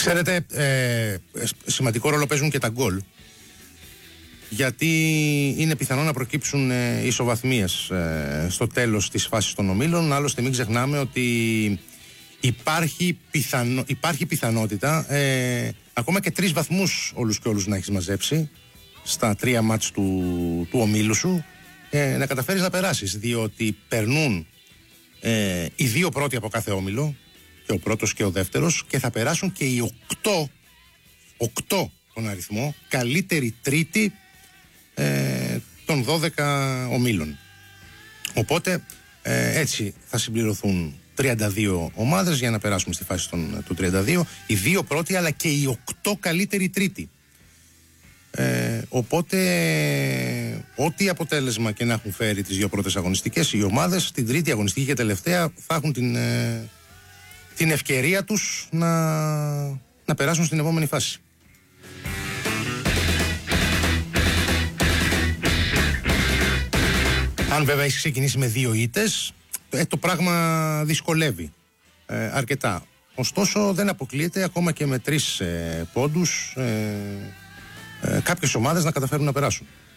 Ξέρετε, σημαντικό ρόλο παίζουν και τα γκολ, γιατί είναι πιθανό να προκύψουν ισοβαθμίες στο τέλος της φάσης των ομίλων. Άλλωστε μην ξεχνάμε ότι υπάρχει πιθανότητα ακόμα και 3 βαθμούς όλους και όλους να έχεις μαζέψει στα 3 μάτς του ομίλου σου, να καταφέρεις να περάσεις, διότι περνούν οι 2 πρώτοι από κάθε όμιλο, και ο πρώτος και ο δεύτερος, και θα περάσουν και οι 8 τον αριθμό, καλύτερη τρίτη των 12 ομίλων. Οπότε έτσι θα συμπληρωθούν 32 ομάδες για να περάσουμε στη φάση του 32, οι 2 πρώτοι αλλά και οι 8 καλύτεροι τρίτοι. Οπότε ό,τι αποτέλεσμα και να έχουν φέρει τις 2 πρώτες αγωνιστικές, οι ομάδες την τρίτη αγωνιστική και τελευταία θα έχουν την ευκαιρία τους να περάσουν στην επόμενη φάση. Αν βέβαια έχει ξεκινήσει με 2 ήττες, το πράγμα δυσκολεύει αρκετά. Ωστόσο δεν αποκλείεται ακόμα και με 3 πόντους κάποιες ομάδες να καταφέρουν να περάσουν.